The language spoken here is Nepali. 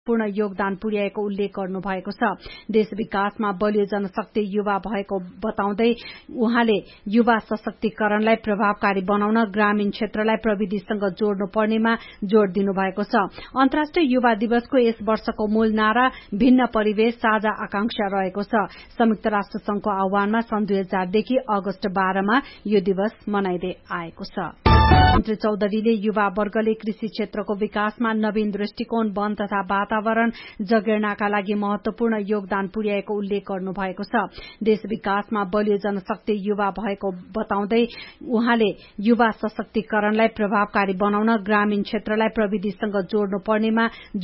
महत्वपूर्ण योगदान पुर्याएको उल्लेख गर्नुभएको छ। देश विकासमा बलियो जनशक्ति युवा भएको बताउँदै उहाँले युवा सशक्तिकरणलाई प्रभावकारी बनाउन ग्रामीण क्षेत्रलाई प्रविधिसँग जोड्नु पर्नेमा जोड़ दिनुभएको छ। अन्तर्राष्ट्रिय युवा दिवसको यस वर्षको मूल नारा भिन्न परिवेश साझा आकांक्षा रहेको छ। संयुक्त राष्ट्र संघको आह्वानमा सन् 2000 देखि अगस्त 12 मा यो दिवस मनाइदै आएको छ। मन्त्री चौधरीले युवा वर्गले कृषि क्षेत्रको विकासमा नवीन दृष्टिकोण, वन तथा वातावरण जगेर्नाका लागि महत्वपूर्ण योगदान पुर्याएको उल्लेख गर्नुभएको छ। देश विकासमा बलियो जनशक्ति युवा भएको बताउँदै उहाँले युवा सशक्तिकरणलाई प्रभावकारी बनाउन ग्रामीण क्षेत्रलाई प्रविधिसँग जोड्नु पर्नेमा